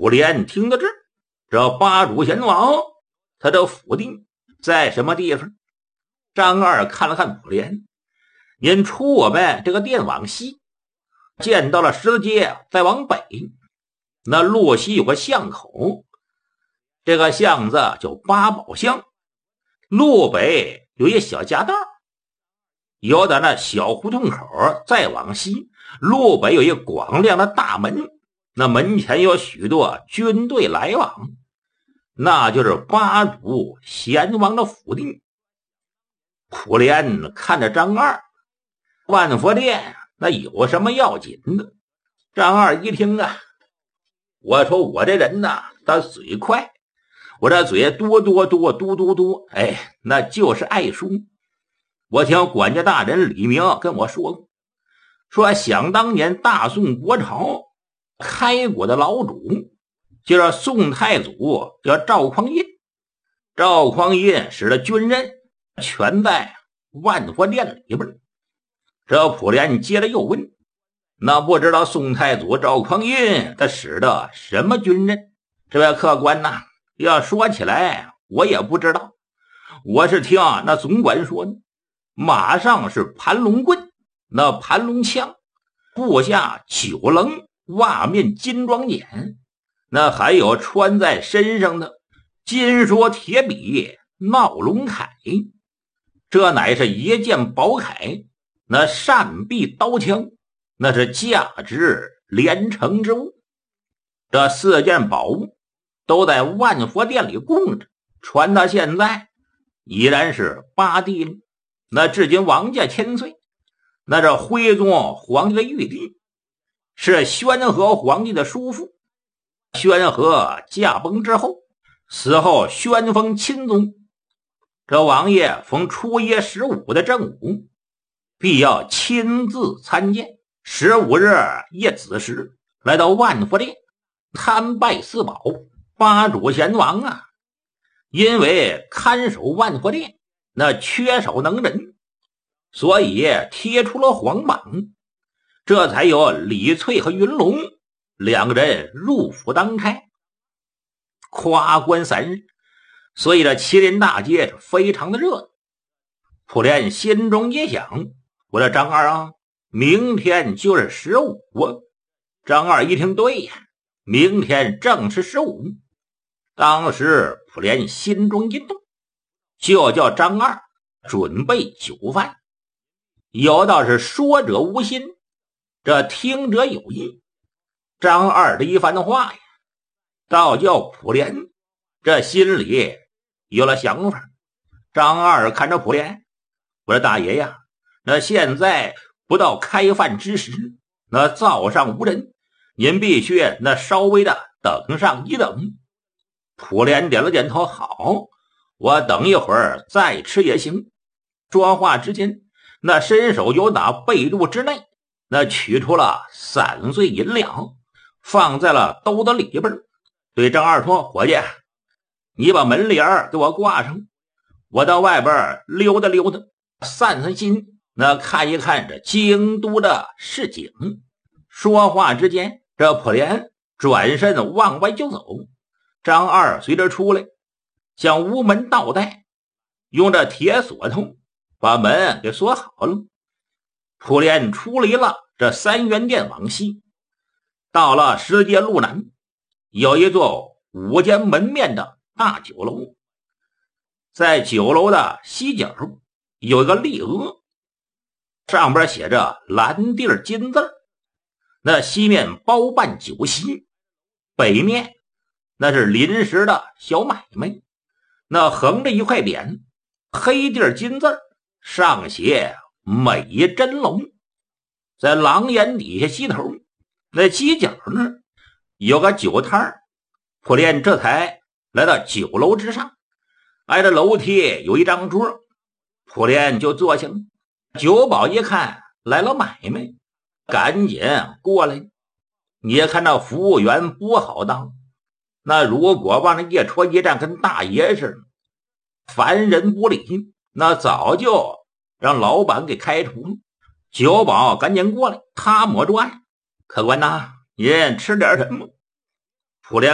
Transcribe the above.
普莲听得知，这八主贤王他的府邸在什么地方？张二看了看普莲，您出我们这个殿往西，见到了十字街，再往北，那路西有个巷口，这个巷子叫八宝巷，路北有一小夹道，有的那小胡同口再往西，路北有一广亮的大门，那门前有许多军队来往，那就是八主贤王的府邸。普莲看着张二，万佛殿那有什么要紧的？张二一听啊，我说我这人呐，他嘴快，我这嘴多，哎，那就是爱说。我听管家大人李明跟我说过，说想当年大宋国朝开国的老主就是宋太祖叫赵匡胤，赵匡胤使的军人全在万佛殿里边。这普莲接着又问，那不知道宋太祖赵匡胤他使的什么军人？这位客官呐，要说起来我也不知道，我是听那总管说的，马上是盘龙棍，那盘龙枪，部下9棱袜面金装锏，那还有穿在身上的金说铁笔闹龙铠，这乃是一件宝铠，那善臂刀枪，那是价值连城之物。这4件宝物都在万佛殿里供着，传到现在已然是8帝了。那至今王家千岁，那这徽宗皇帝的玉帝是宣和皇帝的叔父，宣和驾崩之后，死后宣封钦宗。这王爷逢初一15的正午，必要亲自参见。15日夜子时，来到万佛殿参拜四宝。八主贤王啊，因为看守万佛殿那缺少能人，所以贴出了皇榜，这才有李翠和云龙2个人入府当差，夸关3日，所以这麒麟大街是非常的热闹。普莲心中一想，我的张二啊，明天就是15啊。张二一听，对呀，明天正是15。当时普莲心中一动，就叫张二准备酒饭。有道是说者无心，这听者有意。张二的一番话呀，倒叫普莲这心里有了想法。张二看着普莲，我说大爷呀，那现在不到开饭之时，那灶上无人，您必须那稍微的等上一等。普莲点了点头，好，我等一会儿再吃也行。说话之间，那伸手由打被褥之内那取出了3碎银两，放在了兜子里边，对张二说，伙计，你把门帘给我挂上，我到外边溜达溜达，散散心，那看一看这京都的市井。说话之间，这普莲转身往外就走，张二随着出来，向屋门倒带，用这铁锁头把门给锁好了。普莲出离了这3元殿往西，到了十字街路南，有一座5间门面的大酒楼，在酒楼的西角有一个立额，上边写着蓝地金字，那西面包办酒席，北面那是临时的小买卖，那横着一块匾，黑地金字，上写美真龙。在廊檐底下西头那犄角那有个酒摊，普莲这才来到酒楼之上，挨着楼梯有一张桌，普莲就坐下了。酒保一看来了买卖，赶紧过来。你看那服务员不好当，那如果往那一戳一站跟大爷似的，烦人不理，那早就让老板给开除了。酒保赶紧过来，他抹桌案，客官呐，您吃点什么？普莲